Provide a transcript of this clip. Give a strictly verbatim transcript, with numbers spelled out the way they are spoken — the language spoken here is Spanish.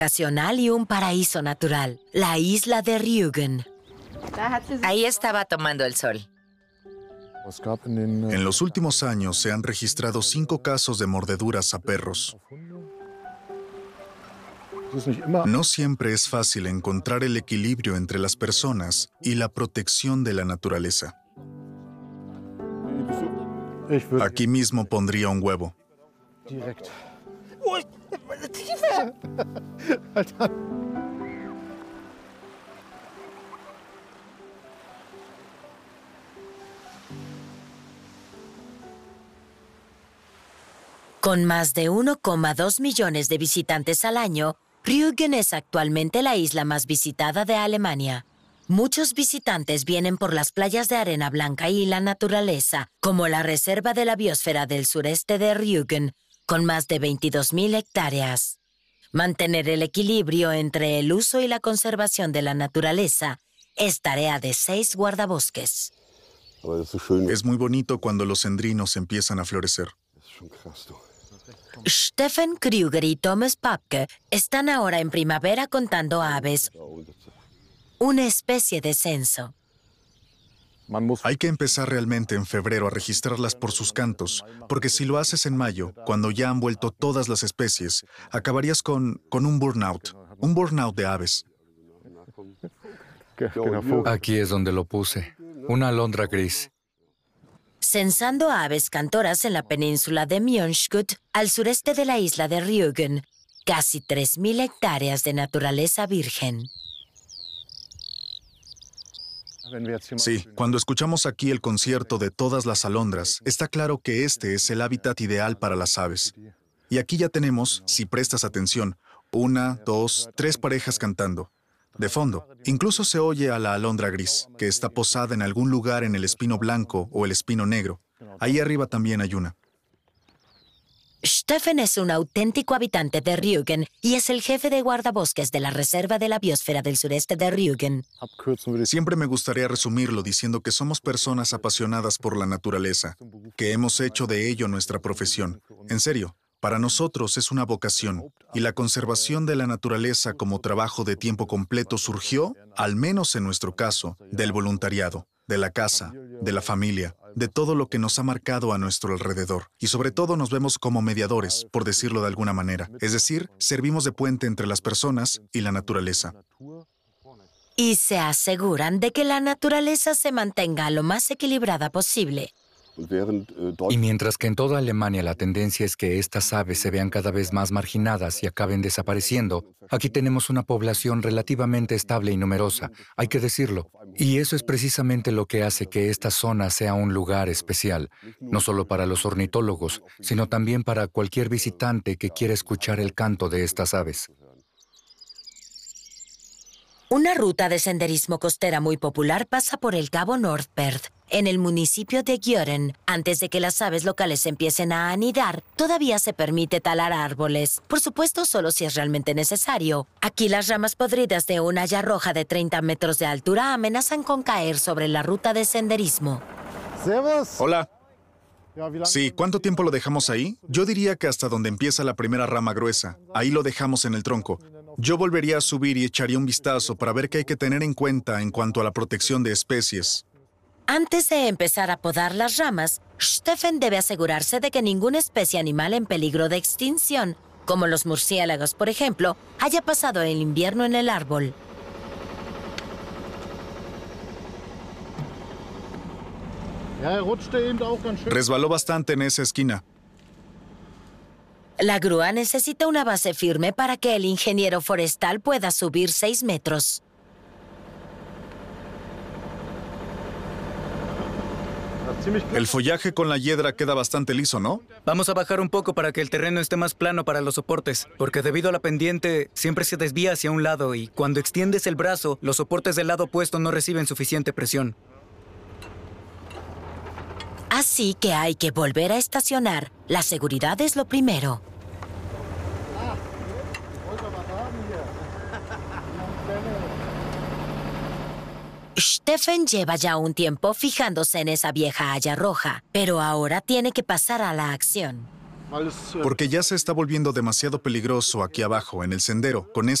vacacional y un paraíso natural, la isla de Rügen. Ahí estaba tomando el sol. En los últimos años se han registrado cinco casos de mordeduras a perros. No siempre es fácil encontrar el equilibrio entre las personas y la protección de la naturaleza. Aquí mismo pondría un huevo. Con más de uno coma dos millones de visitantes al año, Rügen es actualmente la isla más visitada de Alemania. Muchos visitantes vienen por las playas de arena blanca y la naturaleza, como la Reserva de la Biosfera del sureste de Rügen, con más de veintidós mil hectáreas. Mantener el equilibrio entre el uso y la conservación de la naturaleza es tarea de seis guardabosques. Es muy bonito cuando los cendrinos empiezan a florecer. Steffen Krüger y Thomas Papke están ahora en primavera contando aves, una especie de censo. Hay que empezar realmente en febrero a registrarlas por sus cantos, porque si lo haces en mayo, cuando ya han vuelto todas las especies, acabarías con, con un burnout, un burnout de aves. Aquí es donde lo puse, una alondra gris. Censando aves cantoras en la península de Mjønskjøtt, al sureste de la isla de Rügen, casi tres mil hectáreas de naturaleza virgen. Sí, cuando escuchamos aquí el concierto de todas las alondras, está claro que este es el hábitat ideal para las aves. Y aquí ya tenemos, si prestas atención, una, dos, tres parejas cantando. De fondo, incluso se oye a la alondra gris, que está posada en algún lugar en el espino blanco o el espino negro. Ahí arriba también hay una. Steffen es un auténtico habitante de Rügen y es el jefe de guardabosques de la Reserva de la Biosfera del sureste de Rügen. Siempre me gustaría resumirlo diciendo que somos personas apasionadas por la naturaleza, que hemos hecho de ello nuestra profesión. En serio, para nosotros es una vocación, y la conservación de la naturaleza como trabajo de tiempo completo surgió, al menos en nuestro caso, del voluntariado, de la casa, de la familia, de todo lo que nos ha marcado a nuestro alrededor. Y sobre todo nos vemos como mediadores, por decirlo de alguna manera. Es decir, servimos de puente entre las personas y la naturaleza. Y se aseguran de que la naturaleza se mantenga lo más equilibrada posible. Y mientras que en toda Alemania la tendencia es que estas aves se vean cada vez más marginadas y acaben desapareciendo, aquí tenemos una población relativamente estable y numerosa, hay que decirlo. Y eso es precisamente lo que hace que esta zona sea un lugar especial, no solo para los ornitólogos, sino también para cualquier visitante que quiera escuchar el canto de estas aves. Una ruta de senderismo costera muy popular pasa por el Cabo Nordperth, en el municipio de Gjøren. Antes de que las aves locales empiecen a anidar, todavía se permite talar árboles. Por supuesto, solo si es realmente necesario. Aquí las ramas podridas de una haya roja de treinta metros de altura amenazan con caer sobre la ruta de senderismo. Hola. Sí, ¿cuánto tiempo lo dejamos ahí? Yo diría que hasta donde empieza la primera rama gruesa. Ahí lo dejamos en el tronco. Yo volvería a subir y echaría un vistazo para ver qué hay que tener en cuenta en cuanto a la protección de especies. Antes de empezar a podar las ramas, Steffen debe asegurarse de que ninguna especie animal en peligro de extinción, como los murciélagos, por ejemplo, haya pasado el invierno en el árbol. Resbaló bastante en esa esquina. La grúa necesita una base firme para que el ingeniero forestal pueda subir seis metros. El follaje con la hiedra queda bastante liso, ¿no? Vamos a bajar un poco para que el terreno esté más plano para los soportes, porque debido a la pendiente siempre se desvía hacia un lado y cuando extiendes el brazo, los soportes del lado opuesto no reciben suficiente presión. Así que hay que volver a estacionar. La seguridad es lo primero. Steffen lleva ya un tiempo fijándose en esa vieja haya roja, pero ahora tiene que pasar a la acción. Porque ya se está volviendo demasiado peligroso aquí abajo, en el sendero, con